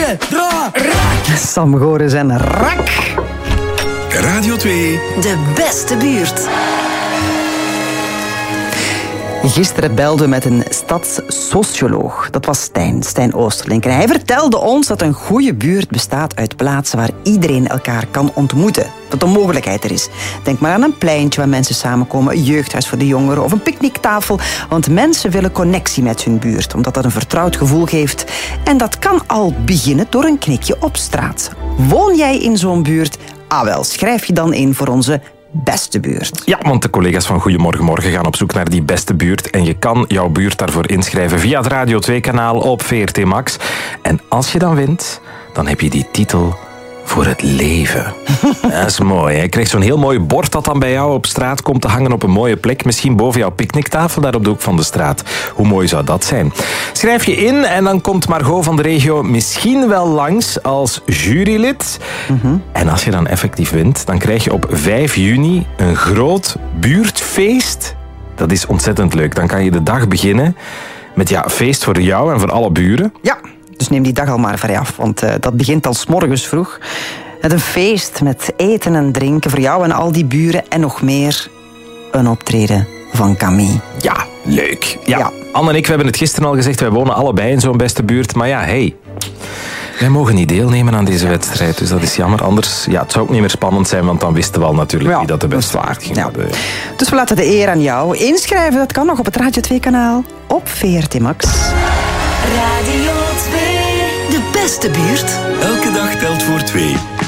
Rak. Sam Goris en Rak. Radio 2. De beste buurt. Gisteren belden we met een stadssocioloog. Dat was Stijn Oosterlink. En hij vertelde ons dat een goede buurt bestaat uit plaatsen waar iedereen elkaar kan ontmoeten. Dat de mogelijkheid er is. Denk maar aan een pleintje waar mensen samenkomen, een jeugdhuis voor de jongeren of een picknicktafel. Want mensen willen connectie met hun buurt, omdat dat een vertrouwd gevoel geeft. En dat kan al beginnen door een knikje op straat. Woon jij in zo'n buurt? Ah wel, schrijf je dan in voor onze beste buurt. Ja, want de collega's van Goedemorgen Morgen gaan op zoek naar die beste buurt. En je kan jouw buurt daarvoor inschrijven via het Radio 2-kanaal op VRT Max. En als je dan wint, dan heb je die titel voor het leven. Dat is mooi. Je krijgt zo'n heel mooi bord dat dan bij jou op straat komt te hangen op een mooie plek. Misschien boven jouw picknicktafel, daar op de hoek van de straat. Hoe mooi zou dat zijn? Schrijf je in en dan komt Margot van de regio misschien wel langs als jurylid. En als je dan effectief wint, dan krijg je op 5 juni een groot buurtfeest. Dat is ontzettend leuk. Dan kan je de dag beginnen met feest voor jou en voor alle buren. Ja. Dus neem die dag al maar vrij af, want dat begint al 's morgens vroeg. Met een feest, met eten en drinken voor jou en al die buren. En nog meer, een optreden van Camille. Ja, leuk. Ja. Anne en ik, we hebben het gisteren al gezegd, wij wonen allebei in zo'n beste buurt. Maar ja, wij mogen niet deelnemen aan deze wedstrijd, dus dat is jammer. Anders, het zou ook niet meer spannend zijn, want dan wisten we al natuurlijk wie dat de beste waard ging worden. Dus we laten de eer aan jou. Inschrijven, dat kan nog op het Radio 2-kanaal op VRT Max. Radio 2. De beste buurt. Elke dag telt voor 2.